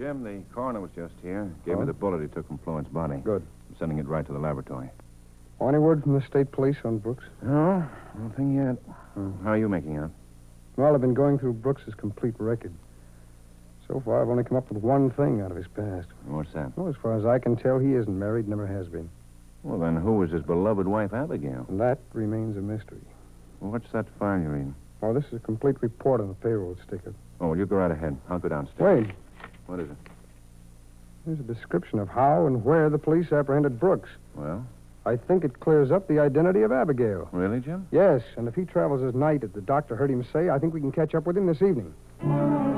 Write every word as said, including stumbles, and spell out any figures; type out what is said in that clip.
Jim, the coroner was just here. Gave Oh? me the bullet he took from Floyd's body. Good. I'm sending it right to the laboratory. Oh, any word from the state police on Brooks? No, nothing yet. Hmm. How are you making out? Well, I've been going through Brooks's complete record. So far, I've only come up with one thing out of his past. What's that? Well, as far as I can tell, he isn't married, never has been. Well, then who was his beloved wife, Abigail? And that remains a mystery. Well, what's that file you're reading? Oh, this is a complete report on the payroll sticker. Oh, well, you go right ahead. I'll go downstairs. Wait, What is it? there's a description of how and where the police apprehended Brooks. Well, I think it clears up the identity of Abigail. really, Jim? Yes, and if he travels at night, as the doctor heard him say, I think we can catch up with him this evening.